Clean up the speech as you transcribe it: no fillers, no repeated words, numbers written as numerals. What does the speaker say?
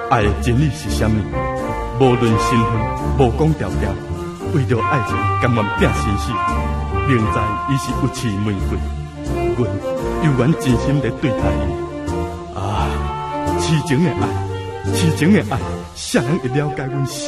爱的真理是啥物？无论身份，无讲条条，为着爱情甘愿拼生死。明知伊是有刺玫瑰，阮犹原真心地对待伊。啊，痴情的爱，痴情的爱，谁人会了解阮心？